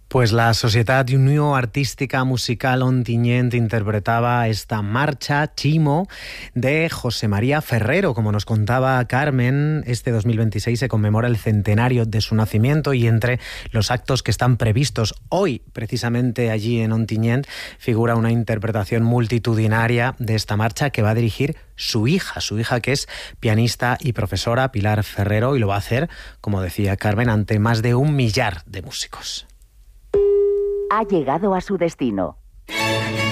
Pues la Societat Unió Artística Musical Ontinyent interpretaba esta marcha, Chimo, de José María Ferrero. Como nos contaba Carmen, este 2026 se conmemora el centenario de su nacimiento y entre los actos que están previstos hoy, precisamente allí en Ontinyent, figura una interpretación multitudinaria de esta marcha que va a dirigir su hija que es pianista y profesora, Pilar Ferrero, y lo va a hacer, como decía Carmen, ante más de 1 millar de músicos. Ha llegado a su destino.